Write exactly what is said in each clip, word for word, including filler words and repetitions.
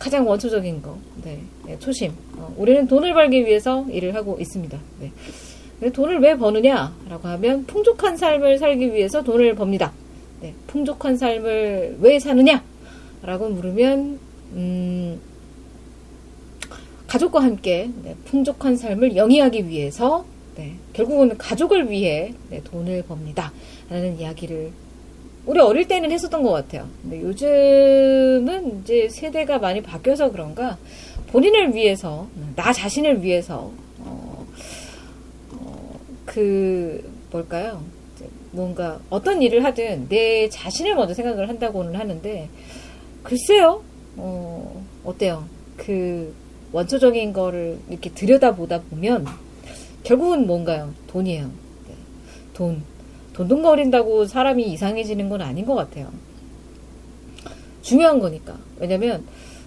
가장 원초적인 거. 네. 네, 초심. 어, 우리는 돈을 벌기 위해서 일을 하고 있습니다. 네. 근데 돈을 왜 버느냐라고 하면 풍족한 삶을 살기 위해서 돈을 법니다. 네. 풍족한 삶을 왜 사느냐라고 물으면 음, 가족과 함께 네, 풍족한 삶을 영위하기 위해서 네, 결국은 가족을 위해 네, 돈을 법니다. 라는 이야기를 우리 어릴 때는 했었던 것 같아요. 근데 요즘은 이제 세대가 많이 바뀌어서 그런가 본인을 위해서, 나 자신을 위해서 어, 어, 그 뭘까요? 뭔가 어떤 일을 하든 내 자신을 먼저 생각을 한다고는 하는데 글쎄요. 어, 어때요? 그 원초적인 거를 이렇게 들여다보다 보면 결국은 뭔가요? 돈이에요. 네. 돈. 돈돈거린다고 사람이 이상해지는 건 아닌 것 같아요. 중요한 거니까. 왜냐면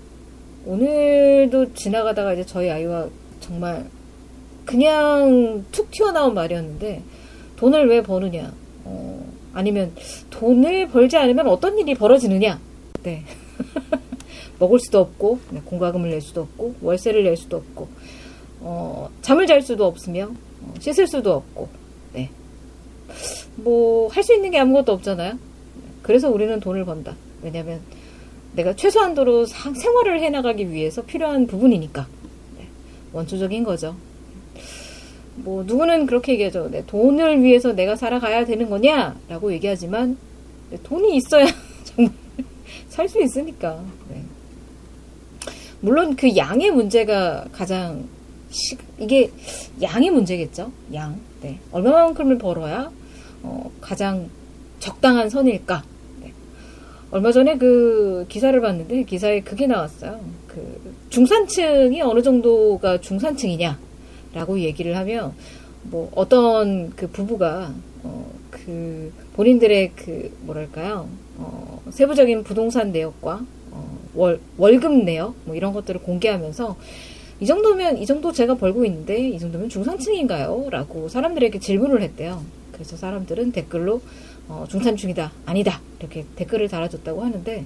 오늘도 지나가다가 이제 저희 아이와 정말 그냥 툭 튀어나온 말이었는데 돈을 왜 버느냐? 어, 아니면 돈을 벌지 않으면 어떤 일이 벌어지느냐? 네. 먹을 수도 없고 공과금을 낼 수도 없고 월세를 낼 수도 없고 어, 잠을 잘 수도 없으며 어, 씻을 수도 없고 네. 뭐 할 수 있는 게 아무것도 없잖아요. 그래서 우리는 돈을 번다. 왜냐면 내가 최소한도로 상, 생활을 해나가기 위해서 필요한 부분이니까. 네. 원초적인 거죠. 뭐 누구는 그렇게 얘기하죠. 네, 돈을 위해서 내가 살아가야 되는 거냐? 라고 얘기하지만 네, 돈이 있어야 정말 살 수 있으니까. 네. 물론 그 양의 문제가 가장 시, 이게 양의 문제겠죠. 양. 네. 얼마만큼을 벌어야 어, 가장 적당한 선일까? 네. 얼마 전에 그 기사를 봤는데 기사에 그게 나왔어요. 그 중산층이 어느 정도가 중산층이냐라고 얘기를 하면 뭐 어떤 그 부부가 어, 그 본인들의 그 뭐랄까요? 어, 세부적인 부동산 내역과 어, 월 월급 내역 뭐 이런 것들을 공개하면서 이 정도면 이 정도 제가 벌고 있는데 이 정도면 중산층인가요? 라고 사람들에게 질문을 했대요. 그래서 사람들은 댓글로 어, 중산층이다, 아니다 이렇게 댓글을 달아줬다고 하는데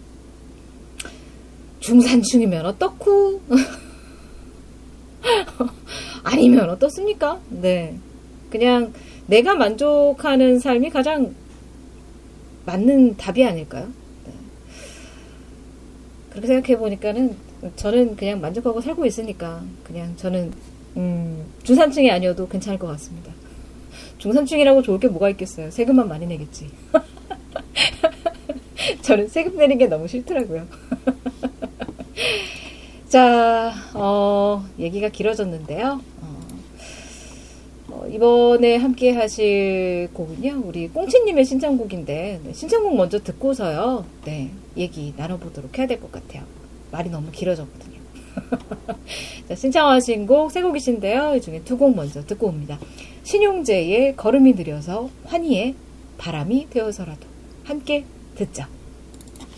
중산층이면 어떻고 아니면 어떻습니까? 네, 그냥 내가 만족하는 삶이 가장 맞는 답이 아닐까요? 네. 그렇게 생각해 보니까는 저는 그냥 만족하고 살고 있으니까 그냥 저는 음, 중산층이 아니어도 괜찮을 것 같습니다. 중산층이라고 좋을 게 뭐가 있겠어요. 세금만 많이 내겠지. 저는 세금 내는 게 너무 싫더라고요. 자, 어, 얘기가 길어졌는데요. 어, 어, 이번에 함께 하실 곡은요. 우리 꽁치님의 신청곡인데 네, 신청곡 먼저 듣고서요. 네, 얘기 나눠보도록 해야 될 것 같아요. 말이 너무 길어졌거든요. 자, 신청하신 곡 세 곡이신데요. 이 중에 두 곡 먼저 듣고 옵니다. 신용재의 걸음이 느려서, 환희의 바람이 되어서라도 함께 듣자.